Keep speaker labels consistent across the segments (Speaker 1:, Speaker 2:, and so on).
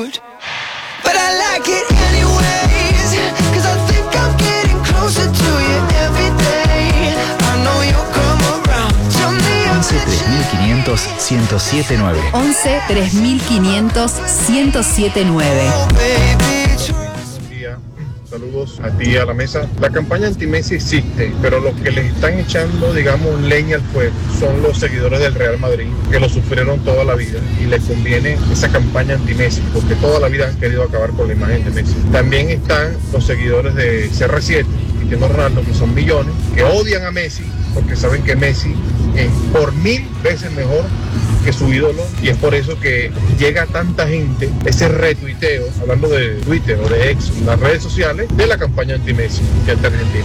Speaker 1: but I like it anyways, 'cause I think I'm getting closer to you every day. I know you'll come around. Tell me
Speaker 2: 11 3500 1079.
Speaker 3: 11 3500 1079.
Speaker 1: oh, baby, trust
Speaker 4: Buen día. Saludos a ti y a la mesa. La campaña anti-Messi existe, pero los que les están echando, digamos, leña al fuego son los seguidores del Real Madrid, que lo sufrieron toda la vida y les conviene esa campaña anti-Messi, porque toda la vida han querido acabar con la imagen de Messi. También están los seguidores de CR7, Cristiano Ronaldo, que son millones, que odian a Messi porque saben que Messi es por 1000 veces mejor que su ídolo, y es por eso que llega tanta gente ese retuiteo, hablando de Twitter o de X, las redes sociales, de la campaña anti-Messi y anti-Argentina.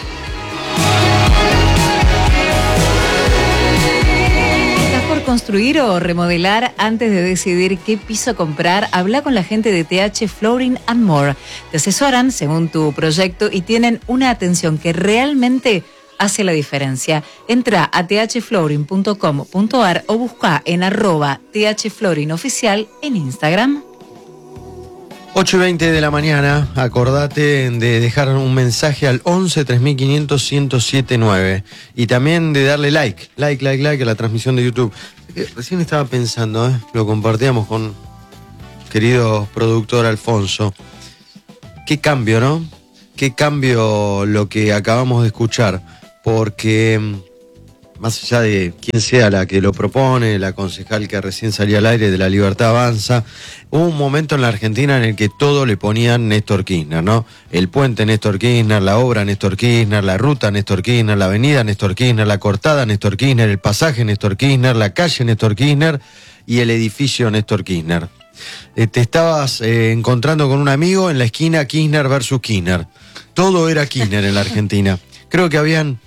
Speaker 3: ¿Estás por construir o remodelar? Antes de decidir qué piso comprar, habla con la gente de TH Flooring and More. Te asesoran según tu proyecto y tienen una atención que realmente hace la diferencia. Entra a thflooring.com.ar o busca en @thflooringoficial en Instagram.
Speaker 5: 8:20 de la mañana, acordate de dejar un mensaje al 11 3500 1079 y también de darle like a la transmisión de YouTube. Recién estaba pensando, lo compartíamos con querido productor Alfonso. Qué cambio, ¿no? Qué cambio lo que acabamos de escuchar, porque más allá de quién sea la que lo propone, la concejal que recién salía al aire de La Libertad Avanza, hubo un momento en la Argentina en el que todo le ponían Néstor Kirchner, ¿no? El puente Néstor Kirchner, la obra Néstor Kirchner, la ruta Néstor Kirchner, la avenida Néstor Kirchner, la cortada Néstor Kirchner, el pasaje Néstor Kirchner, la calle Néstor Kirchner y el edificio Néstor Kirchner. Te estabas encontrando con un amigo en la esquina Kirchner versus Kirchner. Todo era Kirchner en la Argentina. Creo que habían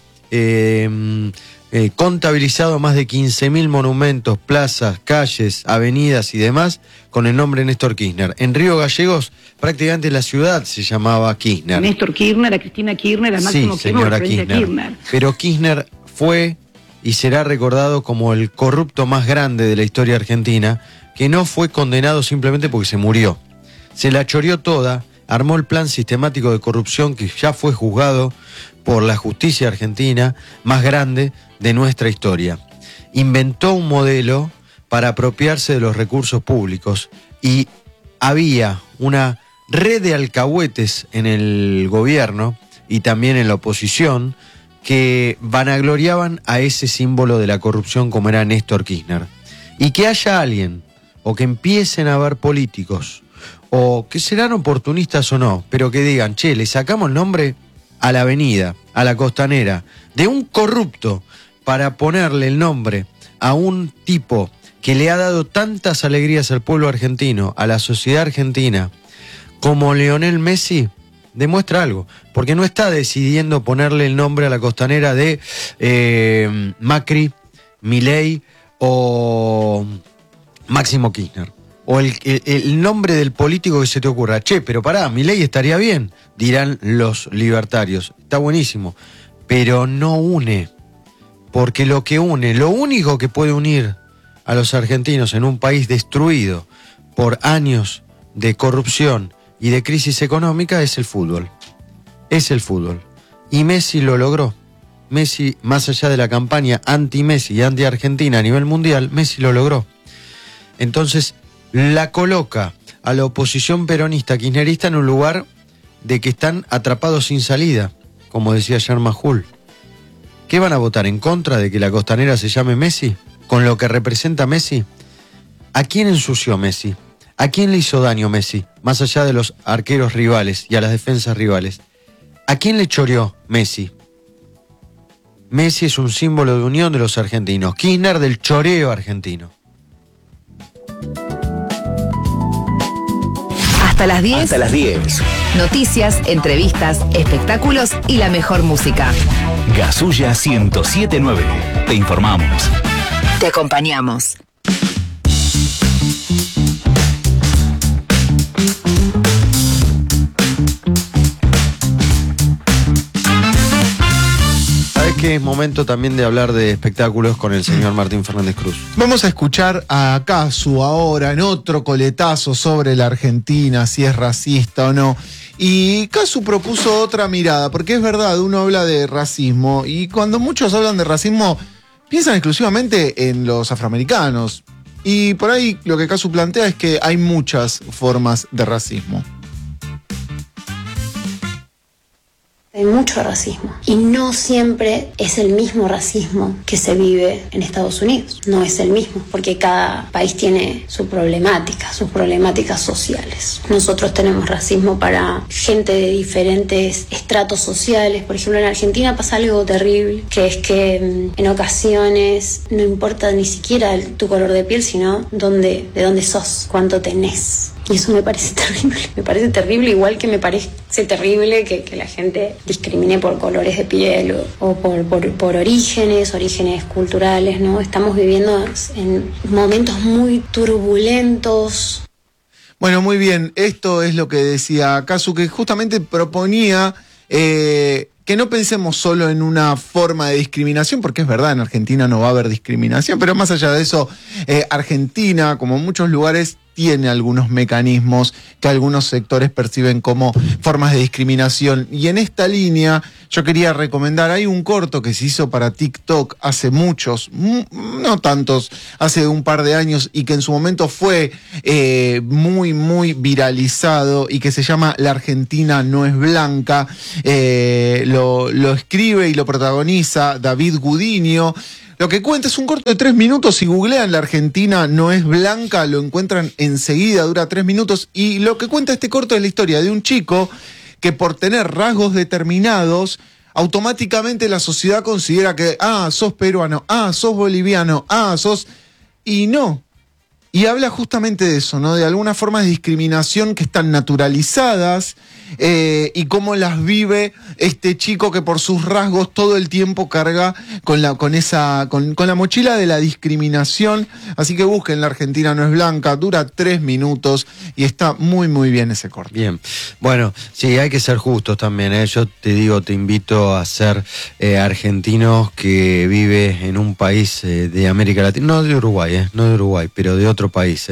Speaker 5: contabilizado más de 15.000 monumentos, plazas, calles, avenidas y demás con el nombre Néstor Kirchner. En Río Gallegos, prácticamente la ciudad se llamaba Kirchner.
Speaker 6: Néstor Kirchner, a Cristina Kirchner, a Máximo
Speaker 5: Sí,
Speaker 6: Kirchner,
Speaker 5: señora
Speaker 6: a Florencia
Speaker 5: Kirchner. Pero Kirchner fue y será recordado como el corrupto más grande de la historia argentina, que no fue condenado simplemente porque se murió. Se la choreó toda, armó el plan sistemático de corrupción que ya fue juzgado por la justicia argentina más grande de nuestra historia. Inventó un modelo para apropiarse de los recursos públicos y había una red de alcahuetes en el gobierno y también en la oposición que vanagloriaban a ese símbolo de la corrupción como era Néstor Kirchner. Y que haya alguien, o que empiecen a haber políticos, o que serán oportunistas o no, pero que digan, che, le sacamos el nombre a la avenida, a la costanera, de un corrupto para ponerle el nombre a un tipo que le ha dado tantas alegrías al pueblo argentino, a la sociedad argentina, como Lionel Messi, demuestra algo, porque no está decidiendo ponerle el nombre a la costanera de Macri, Milei o Máximo Kirchner, o el nombre del político que se te ocurra. Che, pero pará, Milei estaría bien, dirán los libertarios. Está buenísimo, pero no une, porque lo que une, lo único que puede unir a los argentinos en un país destruido por años de corrupción y de crisis económica es el fútbol. Es el fútbol. Y Messi lo logró. Messi, más allá de la campaña anti-Messi y anti-Argentina a nivel mundial, Messi lo logró. Entonces, la coloca a la oposición peronista kirchnerista en un lugar de que están atrapados sin salida, como decía ayer Majul. ¿Qué van a votar en contra de que la costanera se llame Messi? ¿Con lo que representa Messi? ¿A quién ensució Messi? ¿A quién le hizo daño Messi? Más allá de los arqueros rivales y a las defensas rivales. ¿A quién le choreó Messi? Messi es un símbolo de unión de los argentinos. Kirchner del choreo argentino.
Speaker 3: Hasta las 10.
Speaker 2: Hasta las 10.
Speaker 3: Noticias, entrevistas, espectáculos y la mejor música.
Speaker 2: Gasulla 1079. Te informamos.
Speaker 3: Te acompañamos.
Speaker 5: ¿Sabes qué? que es momento también de hablar de espectáculos con el señor Martín Fernández Cruz.
Speaker 7: Vamos a escuchar a Casu ahora en otro coletazo sobre la Argentina, si es racista o no. Y Casu propuso otra mirada, porque es verdad, uno habla de racismo y cuando muchos hablan de racismo piensan exclusivamente en los afroamericanos. Y por ahí lo que Casu plantea es que hay muchas formas de racismo.
Speaker 8: Hay mucho racismo y no siempre es el mismo racismo que se vive en Estados Unidos. No es el mismo porque cada país tiene sus problemáticas sociales. Nosotros tenemos racismo para gente de diferentes estratos sociales. Por ejemplo, en Argentina pasa algo terrible, que es que en ocasiones no importa ni siquiera tu color de piel, sino de dónde sos, cuánto tenés. Y eso me parece terrible. Me parece terrible, igual que me parece terrible que la gente discrimine por colores de piel o por orígenes culturales, ¿no? Estamos viviendo en momentos muy turbulentos.
Speaker 7: Bueno, muy bien. Esto es lo que decía Casu, que justamente proponía que no pensemos solo en una forma de discriminación, porque es verdad, en Argentina no va a haber discriminación, pero más allá de eso, Argentina, como muchos lugares, tiene algunos mecanismos que algunos sectores perciben como formas de discriminación. Y en esta línea yo quería recomendar, hay un corto que se hizo para TikTok hace muchos, no tantos, hace un par de años, y que en su momento fue muy viralizado y que se llama La Argentina no es blanca. Lo escribe y lo protagoniza David Gudiño. Lo que cuenta es un corto de 3 minutos. Si googlean La Argentina no es blanca, lo encuentran enseguida, dura 3 minutos. Y lo que cuenta este corto es la historia de un chico que por tener rasgos determinados, automáticamente la sociedad considera que, sos peruano, sos boliviano, sos... Y no. Y habla justamente de eso, ¿no? De algunas formas de discriminación que están naturalizadas y cómo las vive este chico que por sus rasgos todo el tiempo carga con la mochila de la discriminación. Así que busquen La Argentina no es blanca, dura 3 minutos y está muy bien ese corte.
Speaker 5: Bien, bueno, sí, hay que ser justos también, ¿eh? Yo te invito a ser argentinos que vive en un país de América Latina, no de Uruguay, pero de otro país.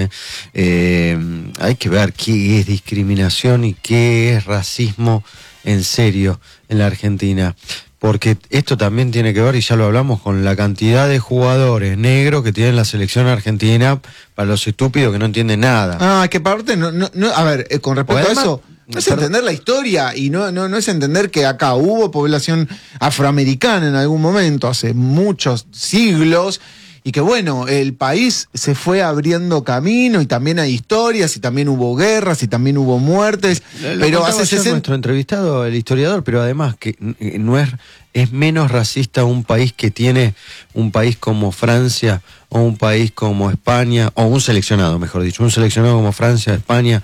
Speaker 5: Hay que ver qué es discriminación y qué es racismo en serio en la Argentina, porque esto también tiene que ver, y ya lo hablamos, con la cantidad de jugadores negros que tiene la selección argentina, para los estúpidos que no entienden nada.
Speaker 7: Que aparte, a ver, con respecto a eso, no es entender la historia y no es entender que acá hubo población afroamericana en algún momento, hace muchos siglos, y que bueno, el país se fue abriendo camino y también hay historias y también hubo guerras y también hubo muertes. Pero hace 60...
Speaker 5: nuestro entrevistado, el historiador, pero además que no es menos racista un país que tiene un país como Francia o un país como España, o un seleccionado, mejor dicho, un seleccionado como Francia, España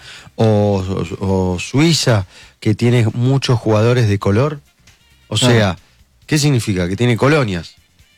Speaker 5: o Suiza, que tiene muchos jugadores de color. O sea, ¿qué significa? Que tiene colonias.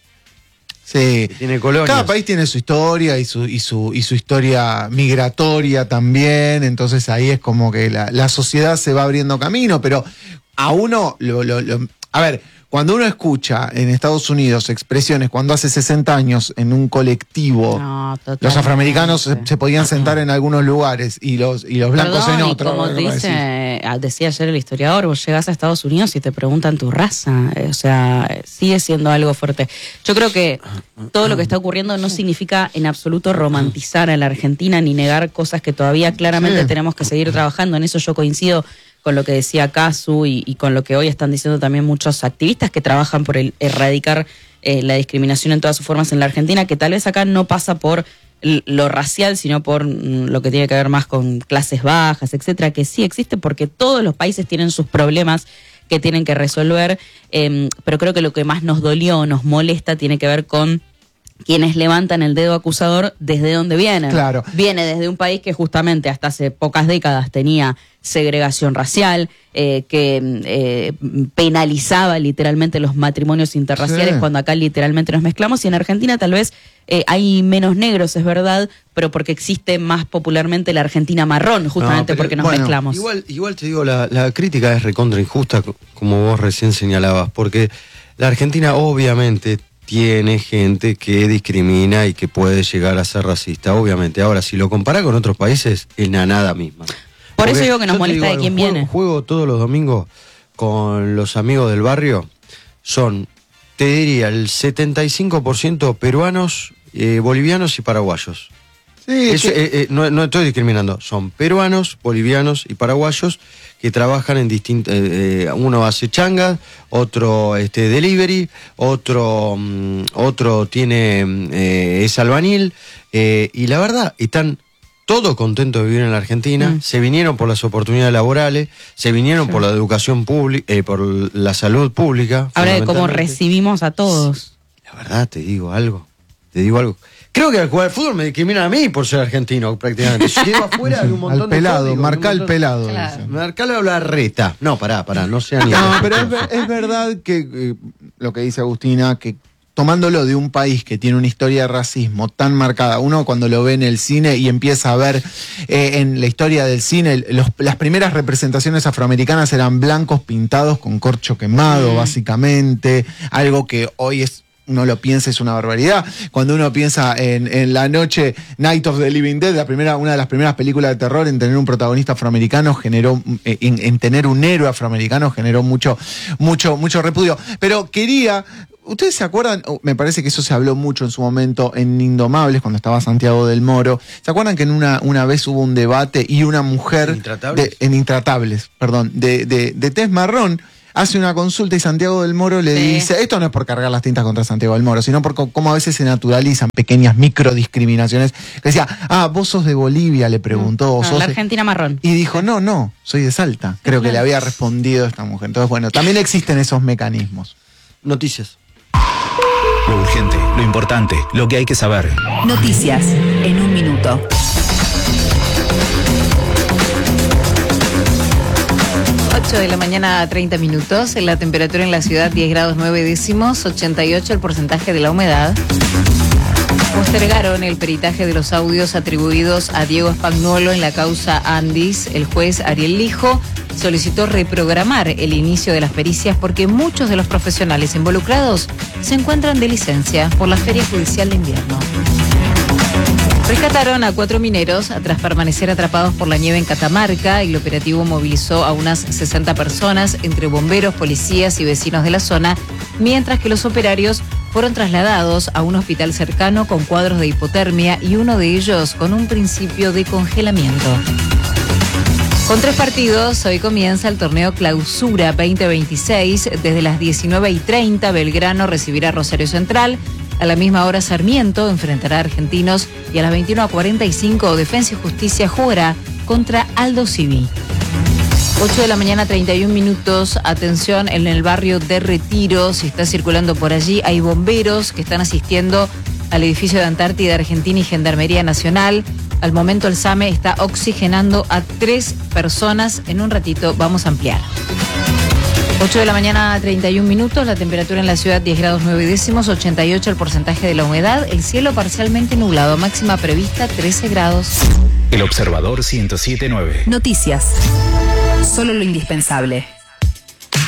Speaker 7: Sí,
Speaker 5: tiene colonias.
Speaker 7: Cada país tiene su historia y su historia migratoria también, entonces ahí es como que la sociedad se va abriendo camino, pero a uno a ver, cuando uno escucha en Estados Unidos expresiones, cuando hace 60 años en un colectivo los afroamericanos se podían sentar en algunos lugares y los blancos en otros.
Speaker 6: Como decía ayer el historiador, vos llegás a Estados Unidos y te preguntan tu raza, o sea, sigue siendo algo fuerte. Yo creo que todo lo que está ocurriendo no significa en absoluto romantizar a la Argentina ni negar cosas que todavía claramente tenemos que seguir trabajando. En eso yo coincido con lo que decía Casu y con lo que hoy están diciendo también muchos activistas que trabajan por erradicar la discriminación en todas sus formas en la Argentina, que tal vez acá no pasa por lo racial, sino por lo que tiene que ver más con clases bajas, etcétera, que sí existe porque todos los países tienen sus problemas que tienen que resolver, pero creo que lo que más nos dolió, nos molesta, tiene que ver con quienes levantan el dedo acusador desde dónde vienen.
Speaker 7: Claro.
Speaker 6: Viene desde un país que justamente hasta hace pocas décadas tenía segregación racial, que penalizaba literalmente los matrimonios interraciales cuando acá literalmente nos mezclamos, y en Argentina tal vez hay menos negros, es verdad, pero porque existe más popularmente la Argentina marrón, justamente porque nos mezclamos.
Speaker 5: Igual te digo, la crítica es recontra injusta, como vos recién señalabas, porque La Argentina obviamente tiene gente que discrimina y que puede llegar a ser racista, obviamente. Ahora, si lo compara con otros países, es la nada misma.
Speaker 6: Por eso
Speaker 5: Porque
Speaker 6: digo que nos
Speaker 5: yo te
Speaker 6: molesta de quién viene.
Speaker 5: Juego todos los domingos con los amigos del barrio. Son, te diría, el 75% peruanos, bolivianos y paraguayos.
Speaker 7: Sí,
Speaker 5: Eso, no estoy discriminando, son peruanos, bolivianos y paraguayos que trabajan en distintos, uno hace changas, otro delivery, otro tiene es albañil, y la verdad están todos contentos de vivir en la Argentina, se vinieron por las oportunidades laborales, se vinieron por la educación pública, por la salud pública.
Speaker 6: Ahora de cómo
Speaker 5: fundamentalmente.
Speaker 6: recibimos a todos.
Speaker 5: La verdad, te digo algo. Creo que al jugar al fútbol me discriminan a mí por ser argentino, prácticamente. Si quedo afuera hay un montón
Speaker 7: al
Speaker 5: de
Speaker 7: pelado,
Speaker 5: códigos,
Speaker 7: marca
Speaker 5: un
Speaker 7: al
Speaker 5: montón-
Speaker 7: pelado.
Speaker 3: Claro.
Speaker 7: dicen.
Speaker 5: Marcalo a la reta. No, pará, no sea ni...
Speaker 7: No, pero es verdad que lo que dice Agustina, que tomándolo de un país que tiene una historia de racismo tan marcada, uno cuando lo ve en el cine y empieza a ver en la historia del cine, las primeras representaciones afroamericanas eran blancos pintados con corcho quemado, básicamente, algo que hoy uno lo piensa, es una barbaridad. Cuando uno piensa en La Noche, Night of the Living Dead, una de las primeras películas de terror en tener un protagonista afroamericano, generó, en tener un héroe afroamericano, generó mucho repudio. Pero ¿ustedes se acuerdan? Me parece que eso se habló mucho en su momento en Indomables, cuando estaba Santiago del Moro. ¿Se acuerdan que en una vez hubo un debate y una mujer...
Speaker 5: ¿Intratables?
Speaker 7: En Intratables, perdón, de tez marrón, hace una consulta y Santiago del Moro le dice, esto no es por cargar las tintas contra Santiago del Moro, sino por cómo a veces se naturalizan pequeñas microdiscriminaciones. Que decía, vos sos de Bolivia, le preguntó.
Speaker 6: No, la Argentina marrón.
Speaker 7: Y dijo, no, soy de Salta. Creo que le había respondido esta mujer. Entonces, bueno, también existen esos mecanismos.
Speaker 5: Noticias.
Speaker 2: Lo urgente, lo importante, lo que hay que saber.
Speaker 9: Noticias en un minuto.
Speaker 3: 8 de la mañana, 30 minutos. La temperatura en la ciudad, 10 grados 9 décimos, 88 el porcentaje de la humedad. Postergaron el peritaje de los audios atribuidos a Diego Spagnuolo en la causa Andis. El juez Ariel Lijo solicitó reprogramar el inicio de las pericias porque muchos de los profesionales involucrados se encuentran de licencia por la Feria Judicial de Invierno. Rescataron a 4 mineros tras permanecer atrapados por la nieve en Catamarca. El operativo movilizó a unas 60 personas, entre bomberos, policías y vecinos de la zona, mientras que los operarios fueron trasladados a un hospital cercano con cuadros de hipotermia y uno de ellos con un principio de congelamiento. Con 3 partidos, hoy comienza el torneo Clausura 2026. Desde las 19:30, Belgrano recibirá a Rosario Central. A la misma hora, Sarmiento enfrentará a Argentinos y a las 21:45, Defensa y Justicia jugará contra Aldo Civi. 8 de la mañana, 31 minutos. Atención en el barrio de Retiro. Si está circulando por allí, hay bomberos que están asistiendo al edificio de Antártida Argentina y Gendarmería Nacional. Al momento, el SAME está oxigenando a 3 personas. En un ratito vamos a ampliar. 8 de la mañana, 31 minutos, la temperatura en la ciudad 10 grados 9 décimos, 88 el porcentaje de la humedad, el cielo parcialmente nublado, máxima prevista 13 grados.
Speaker 2: El Observador 107.9.
Speaker 9: Noticias. Solo lo indispensable.